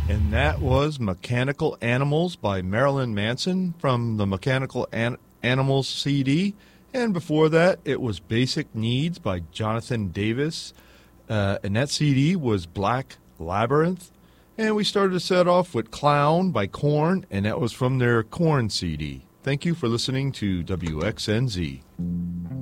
And that was Mechanical Animals by Marilyn Manson from the Mechanical Animals CD. And before that, it was Basic Needs by Jonathan Davis. And that CD was Black Labyrinth. And we started to set off with Clown by Korn, and that was from their Korn CD. Thank you for listening to WXNZ.